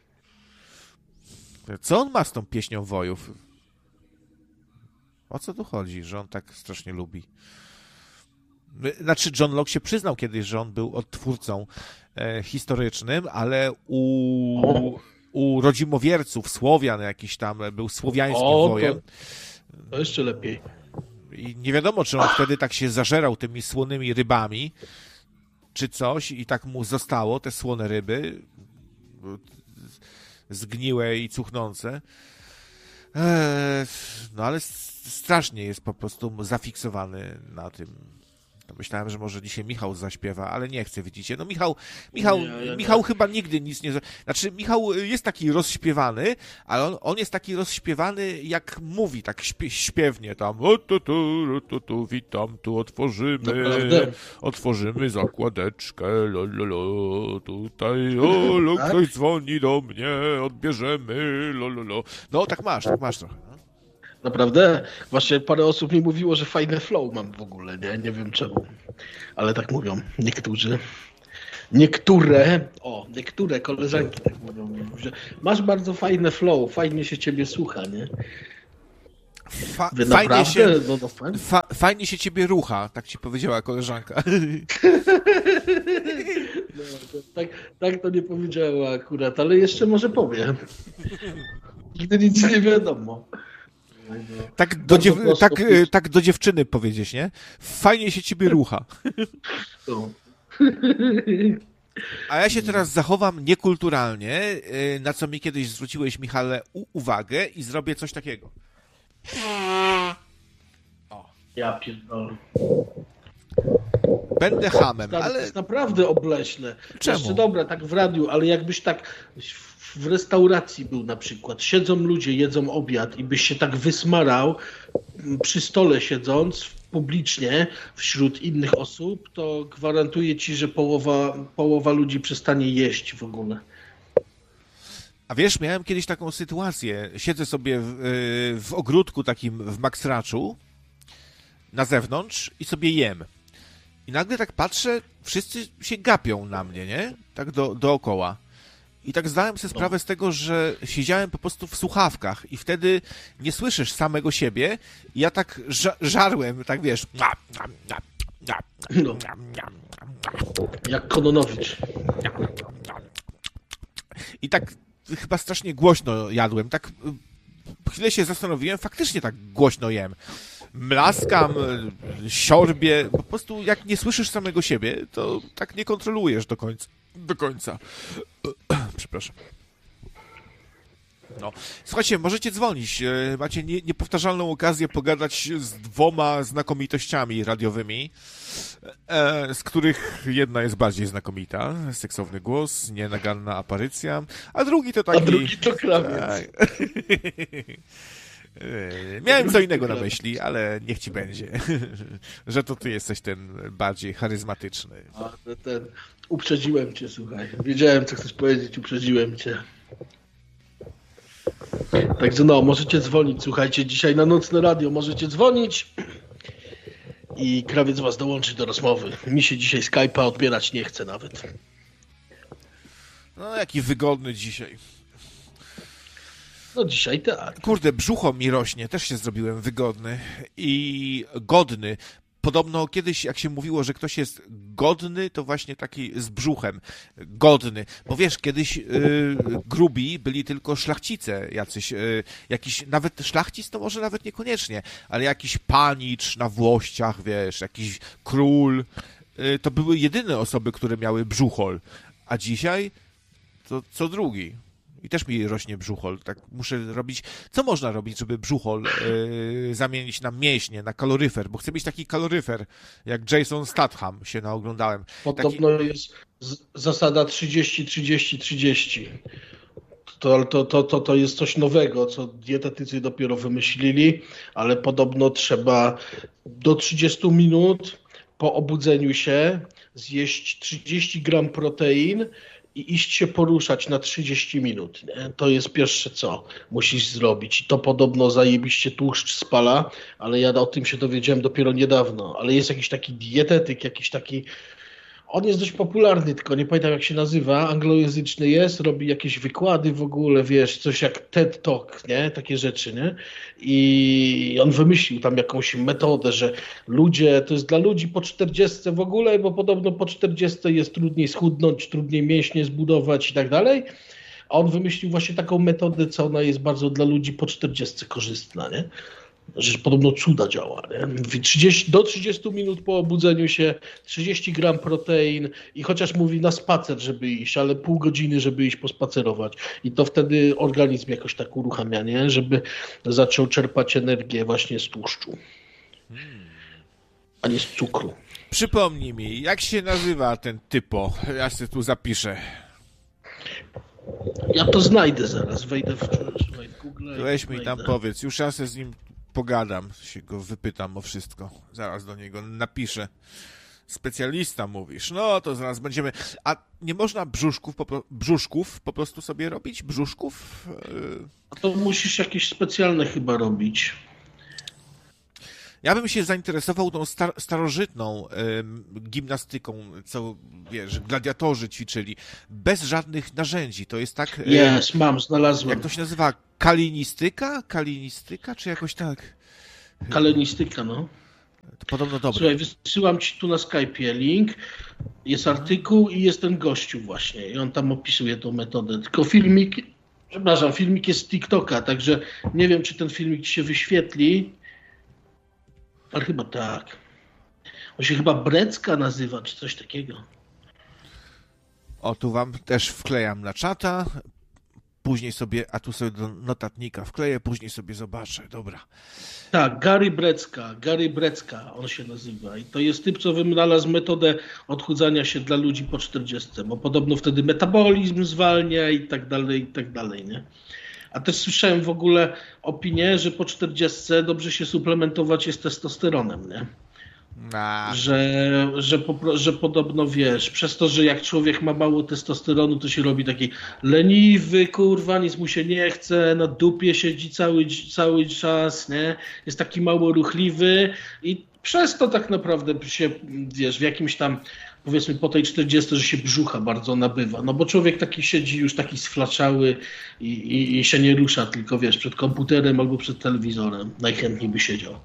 Co on ma z tą pieśnią wojów? O co tu chodzi, że on tak strasznie lubi? Znaczy, John Locke się przyznał kiedyś, że on był odtwórcą e, historycznym, ale u, u rodzimowierców, Słowian jakiś tam, był słowiańskim O, to- wojem. To jeszcze lepiej. I nie wiadomo, czy on wtedy tak się zażerał tymi słonymi rybami, czy coś, i tak mu zostało, te słone ryby, zgniłe i cuchnące. Eee, no ale strasznie jest po prostu zafiksowany na tym. No myślałem, że może dzisiaj Michał zaśpiewa, ale nie chce, widzicie. No Michał, Michał, Nie, ja Michał nie. chyba nigdy nic nie... Znaczy, Michał jest taki rozśpiewany, ale on, on jest taki rozśpiewany, jak mówi, tak śpie, śpiewnie tam. O tu, tu, tu, tu, witam, tu otworzymy, Naprawdę? otworzymy zakładeczkę, lo, lo, lo, tutaj, o, lo, Tak? ktoś dzwoni do mnie, odbierzemy, lo, lo, lo. No, tak masz, tak masz trochę. No. Naprawdę? Właśnie parę osób mi mówiło, że fajne flow mam w ogóle, nie? Nie wiem czemu. Ale tak mówią niektórzy. Niektóre, o, niektóre koleżanki tak mówią, że masz bardzo fajne flow, fajnie się ciebie słucha, nie? Fa- Wy fajnie naprawdę? się... No, no, fajnie. Fa- fajnie się ciebie rucha, tak ci powiedziała koleżanka. No, to, tak, tak to nie powiedziała akurat, ale jeszcze może powiem. Nigdy nic nie wiadomo. Tak do, Bardzo dziew- prosto tak, pić. tak do dziewczyny powiedzieć, nie? Fajnie się ciebie rucha. No. A ja się teraz zachowam niekulturalnie, yy, na co mi kiedyś zwróciłeś, Michale, u- uwagę i zrobię coś takiego. Ja pierdolę. Będę hamem, Stary, to ale jest naprawdę obleśne. Czemu? Jeszcze dobra, tak w radiu, ale jakbyś tak w restauracji był na przykład, siedzą ludzie, jedzą obiad i byś się tak wysmarał przy stole siedząc publicznie wśród innych osób, to gwarantuję ci, że połowa, połowa ludzi przestanie jeść w ogóle. A wiesz, miałem kiedyś taką sytuację. Siedzę sobie w, yy, w ogródku takim w Maxraczu na zewnątrz i sobie jem. I nagle tak patrzę, wszyscy się gapią na mnie, nie? Tak do, dookoła. I tak zdałem sobie sprawę z tego, że siedziałem po prostu w słuchawkach i wtedy nie słyszysz samego siebie. I ja tak ża- żarłem, tak wiesz. No, jak Kononowicz. I tak chyba strasznie głośno jadłem. Tak y, chwilę się zastanowiłem, faktycznie tak głośno jem. Mlaskam, y, siorbie. Po prostu jak nie słyszysz samego siebie, to tak nie kontrolujesz do końca. Do końca. Przepraszam. No. Słuchajcie, możecie dzwonić. y, Macie nie, niepowtarzalną okazję pogadać z dwoma znakomitościami radiowymi, e, z których jedna jest bardziej znakomita. Seksowny głos, nienaganna aparycja, a drugi to taki... A drugi to krawiec. Tak. E, Miałem co innego na myśli, ale niech ci będzie, że to ty jesteś ten bardziej charyzmatyczny. A, ten, uprzedziłem cię, słuchaj. Wiedziałem, co chcesz powiedzieć, uprzedziłem cię. Także no, możecie dzwonić, słuchajcie, dzisiaj na Nocne Radio możecie dzwonić i krawiec was dołączy do rozmowy. Mi się dzisiaj Skype'a odbierać nie chce nawet. No, jaki wygodny dzisiaj. No dzisiaj tak. Kurde, brzucho mi rośnie, też się zrobiłem wygodny i godny. Podobno kiedyś, jak się mówiło, że ktoś jest godny, to właśnie taki z brzuchem. Godny. Bo wiesz, kiedyś yy, grubi byli tylko szlachcice jacyś. Yy, jakiś, nawet szlachcic to może nawet niekoniecznie, ale jakiś panicz na włościach, wiesz, jakiś król. Yy, to były jedyne osoby, które miały brzuchol. A dzisiaj to co drugi. I też mi rośnie brzuchol. Tak muszę robić... Co można robić, żeby brzuchol yy, zamienić na mięśnie, na kaloryfer? Bo chcę mieć taki kaloryfer, jak Jason Statham się naoglądałem. Podobno jest z- zasada trzydzieści trzydzieści trzydzieści. To, to, to, to, to jest coś nowego, co dietetycy dopiero wymyślili, ale podobno trzeba do trzydziestu minut po obudzeniu się zjeść trzydzieści gram protein i iść się poruszać na trzydzieści minut. Nie? To jest pierwsze, co musisz zrobić. I to podobno zajebiście tłuszcz spala, ale ja o tym się dowiedziałem dopiero niedawno. Ale jest jakiś taki dietetyk, jakiś taki... On jest dość popularny, tylko nie pamiętam jak się nazywa, anglojęzyczny jest, robi jakieś wykłady w ogóle, wiesz, coś jak TED Talk, nie? Takie rzeczy, nie? I on wymyślił tam jakąś metodę, że ludzie, to jest dla ludzi po czterdziestce w ogóle, bo podobno po czterdziestce jest trudniej schudnąć, trudniej mięśnie zbudować i tak dalej. A on wymyślił właśnie taką metodę, co ona jest bardzo dla ludzi po czterdziestce korzystna, nie? że podobno cuda działa, nie? Mówi trzydzieści, do trzydziestu minut po obudzeniu się, trzydzieści gram protein i chociaż mówi na spacer, żeby iść, ale pół godziny, żeby iść pospacerować. I to wtedy organizm jakoś tak uruchamia, nie? Żeby zaczął czerpać energię właśnie z tłuszczu, a nie z cukru. Przypomnij mi, jak się nazywa ten typo? Ja sobie tu zapiszę. Ja to znajdę zaraz, wejdę w, w Google. Weź mi tam powiedz, już ja sobie z nim pogadam, się go wypytam o wszystko. Zaraz do niego napiszę. Specjalista mówisz, no to zaraz będziemy... A nie można brzuszków po, pro... brzuszków po prostu sobie robić? Brzuszków? A to musisz jakieś specjalne chyba robić. Ja bym się zainteresował tą star starożytną y, gimnastyką, co, wiesz, gladiatorzy ćwiczyli, bez żadnych narzędzi. To jest tak... Jest, y, mam, znalazłem. Jak to się nazywa? Kalinistyka? Kalinistyka, czy jakoś tak? Kalenistyka, no. To podobno dobre. Słuchaj, wysyłam ci tu na Skype'ie link, jest artykuł i jest ten gościu właśnie i on tam opisuje tą metodę. Tylko filmik, przepraszam, filmik jest z TikToka, także nie wiem, czy ten filmik ci się wyświetli. Ale chyba tak. On się chyba Brecka nazywa, czy coś takiego. O, tu wam też wklejam na czata. Później sobie, a tu sobie do notatnika wkleję, później sobie zobaczę. Dobra. Tak, Gary Brecka. Gary Brecka on się nazywa. I to jest typ, co wynalazł metodę odchudzania się dla ludzi po czterdziestce, bo podobno wtedy metabolizm zwalnia i tak dalej, i tak dalej, nie? A też słyszałem w ogóle opinię, że po czterdziestce dobrze się suplementować jest testosteronem, nie? Na... Że, że, po, że podobno, wiesz, przez to, że jak człowiek ma mało testosteronu, to się robi taki leniwy, kurwa, nic mu się nie chce, na dupie siedzi cały, cały czas, nie? Jest taki mało ruchliwy i przez to tak naprawdę się, wiesz, w jakimś tam, powiedzmy po tej czterdziestce, że się brzucha bardzo nabywa, no bo człowiek taki siedzi już taki sflaczały i, i, i się nie rusza, tylko wiesz, przed komputerem albo przed telewizorem, najchętniej by siedział.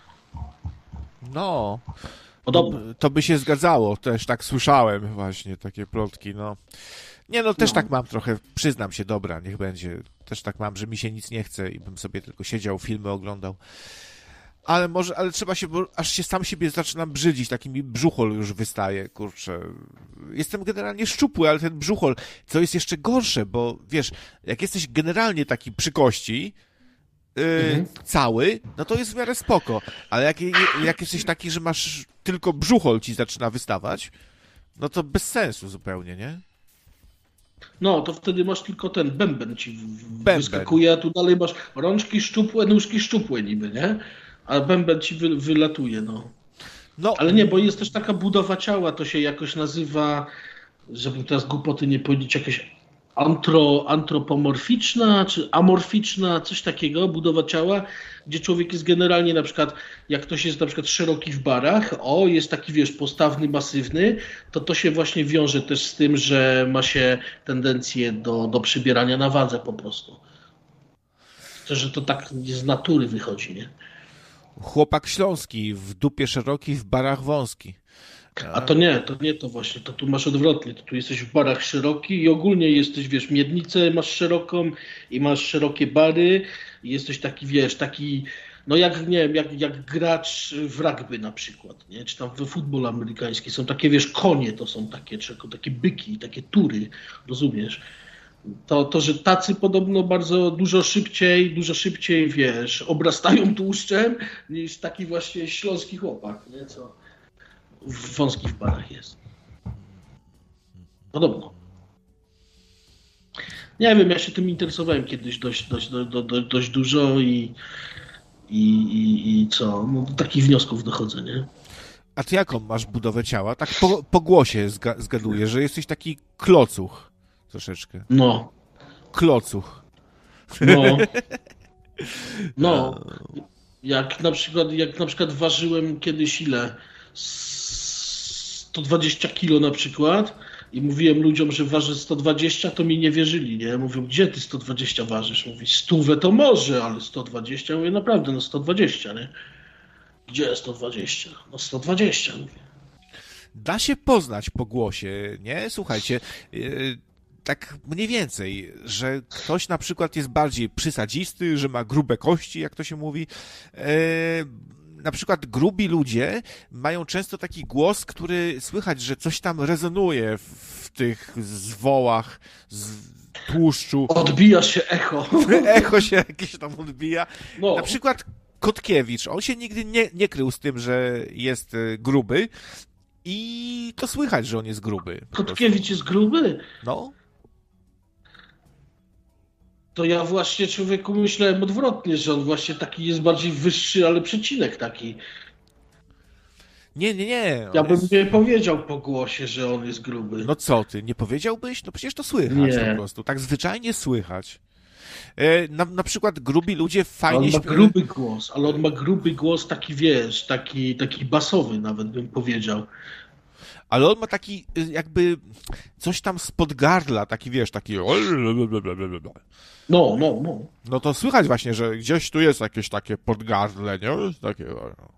No, to, to by się zgadzało, też tak słyszałem właśnie, takie plotki, no. Nie no, też no. tak mam trochę, przyznam się, dobra, niech będzie, też tak mam, że mi się nic nie chce i bym sobie tylko siedział, filmy oglądał. Ale może, ale trzeba się, bo aż się sam siebie zaczynam brzydzić, taki mi brzuchol już wystaje, kurczę. Jestem generalnie szczupły, ale ten brzuchol, co jest jeszcze gorsze, bo wiesz, jak jesteś generalnie taki przy kości, yy, mhm. cały, no to jest w miarę spoko, ale jak, jak jesteś taki, że masz tylko brzuchol ci zaczyna wystawać, no to bez sensu zupełnie, nie? No, to wtedy masz tylko ten bęben ci bęben. wyskakuje, a tu dalej masz rączki szczupłe, nóżki szczupłe niby, nie? A bęben ci wy, wylatuje, no. no. Ale nie, bo jest też taka budowa ciała, to się jakoś nazywa, żebym teraz głupoty nie powiedzieć, jakaś antro, antropomorficzna, czy amorficzna, coś takiego, budowa ciała, gdzie człowiek jest generalnie na przykład, jak ktoś jest na przykład szeroki w barach, o, jest taki, wiesz, postawny, masywny, to to się właśnie wiąże też z tym, że ma się tendencję do, do przybierania na wadze po prostu. To, że to tak z natury wychodzi, nie? Chłopak śląski, w dupie szeroki, w barach wąski. A to nie, to nie to właśnie, to tu masz odwrotnie, to tu jesteś w barach szeroki i ogólnie jesteś, wiesz, miednicę masz szeroką i masz szerokie bary i jesteś taki, wiesz, taki, no jak, nie wiem, jak, jak gracz w rugby na przykład, nie, czy tam we futbolu amerykańskim są takie, wiesz, konie to są takie, czy takie byki, takie tury, rozumiesz? To, to, że tacy podobno bardzo dużo szybciej, dużo szybciej, wiesz, obrastają tłuszczem niż taki właśnie śląski chłopak, nie, co w wąskich barach jest. Podobno. Nie wiem, ja się tym interesowałem kiedyś dość, dość, dość, dość, dość dużo i, i, i, i co? No, do takich wniosków dochodzę, nie? A ty jaką masz budowę ciała? Tak po, po głosie zga, zgaduję, że jesteś taki klocuch troszeczkę. No. Klocuch. No. No. Jak na przykład, jak na przykład ważyłem kiedyś ile? sto dwadzieścia kilo na przykład i mówiłem ludziom, że waży sto dwadzieścia, to mi nie wierzyli, nie? Mówią, gdzie ty sto dwadzieścia ważysz? Mówi, stówę to może, ale sto dwadzieścia? Mówię, naprawdę, no sto dwadzieścia, nie? Gdzie sto dwadzieścia? No sto dwadzieścia, mówię. Da się poznać po głosie, nie? Słuchajcie, yy, tak mniej więcej, że ktoś na przykład jest bardziej przysadzisty, że ma grube kości, jak to się mówi. E, na przykład grubi ludzie mają często taki głos, który słychać, że coś tam rezonuje w tych zwołach, z tłuszczu. Odbija się echo. Echo się jakieś tam odbija. No. Na przykład Kotkiewicz, on się nigdy nie, nie krył z tym, że jest gruby i to słychać, że on jest gruby. Kotkiewicz jest gruby? No. To ja właśnie, człowieku, myślałem odwrotnie, że on właśnie taki jest bardziej wyższy, ale przecinek taki. Nie, nie, nie. Ja bym jest... nie powiedział po głosie, że on jest gruby. No co ty, nie powiedziałbyś? No przecież to słychać Nie. po prostu. Tak zwyczajnie słychać. E, na, na przykład grubi ludzie fajnie On ma śpiewają. gruby głos, ale on ma gruby głos taki, wiesz, taki, taki basowy nawet bym powiedział. Ale on ma taki jakby coś tam spod gardla, taki wiesz, taki... No, no, no. No to słychać właśnie, że gdzieś tu jest jakieś takie podgardle, nie? Takie...